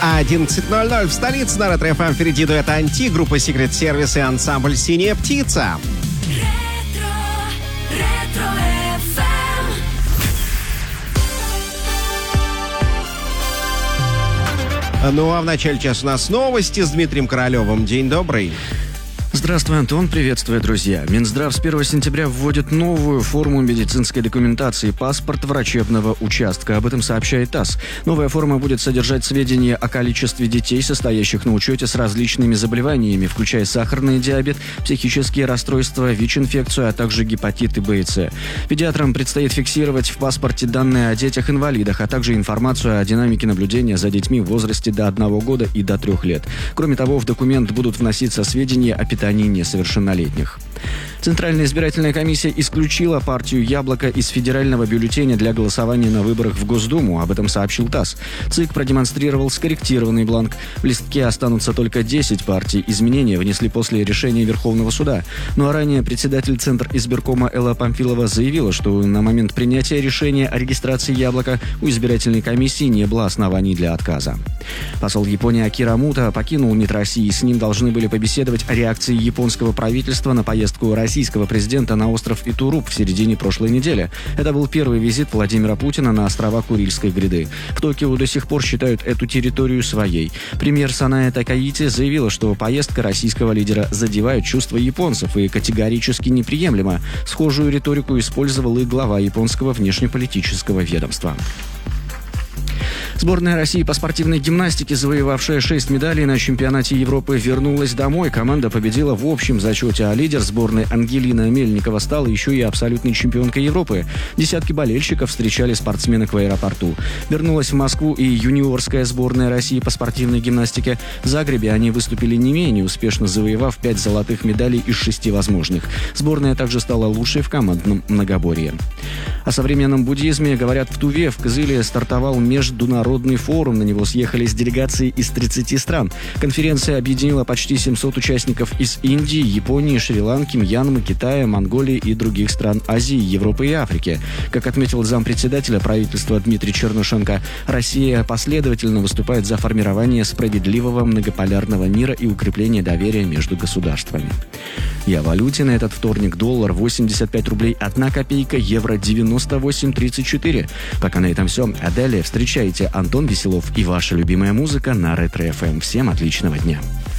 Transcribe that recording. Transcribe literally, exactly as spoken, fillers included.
одиннадцать ноль ноль в столице на Ретро эф эм. Впереди дуэт Анти, группа Secret Service и ансамбль «Синяя птица». Ну а в начале часа у нас новости с Дмитрием Королевым. День добрый. Здравствуй, Антон. Приветствую, друзья. Минздрав с первого сентября вводит новую форму медицинской документации – паспорт врачебного участка. Об этом сообщает ТАСС. Новая форма будет содержать сведения о количестве детей, состоящих на учете с различными заболеваниями, включая сахарный диабет, психические расстройства, ВИЧ-инфекцию, а также гепатиты Б и С. Педиатрам предстоит фиксировать в паспорте данные о детях-инвалидах, а также информацию о динамике наблюдения за детьми в возрасте до одного года и до трех лет. Кроме того, в документ будут вноситься сведения о питании несовершеннолетних. Центральная избирательная комиссия исключила партию «Яблоко» из федерального бюллетеня для голосования на выборах в Госдуму. Об этом сообщил ТАСС. ЦИК продемонстрировал скорректированный бланк. В листке останутся только десять партий. Изменения внесли после решения Верховного суда. Ну а ранее председатель Центр избиркома Элла Памфилова заявила, что на момент принятия решения о регистрации «Яблока» у избирательной комиссии не было оснований для отказа. Посол Японии Акира Мута покинул МИД России. С ним должны были побеседовать о реакции японского правительства на поездку российского президента на остров Итуруп в середине прошлой недели. Это был первый визит Владимира Путина на острова Курильской гряды. В Токио до сих пор считают эту территорию своей. Премьер Саная Такаити заявила, что поездка российского лидера задевает чувства японцев и категорически неприемлема. Схожую риторику использовал и глава японского внешнеполитического ведомства. Сборная России по спортивной гимнастике, завоевавшая шесть медалей на чемпионате Европы, вернулась домой. Команда победила в общем зачете, а лидер сборной Ангелина Мельникова стала еще и абсолютной чемпионкой Европы. Десятки болельщиков встречали спортсменок в аэропорту. Вернулась в Москву и юниорская сборная России по спортивной гимнастике. В Загребе они выступили не менее успешно, завоевав пять золотых медалей из шести возможных. Сборная также стала лучшей в командном многоборье. О современном буддизме говорят в Туве. В Кызыле стартовал международный форум. На него съехались делегации из тридцати стран. Конференция объединила почти семьсот участников из Индии, Японии, Шри-Ланки, Мьянмы, Китая, Монголии и других стран Азии, Европы и Африки. Как отметил зампредседателя правительства Дмитрий Чернышенко, Россия последовательно выступает за формирование справедливого многополярного мира и укрепление доверия между государствами. И о валюте на этот вторник: доллар восемьдесят пять рублей одна копейка, евро девяносто восемь тридцать четыре. Пока на этом все. А далее встречайте Антон Веселов и ваша любимая музыка на Ретро эф эм. Всем отличного дня.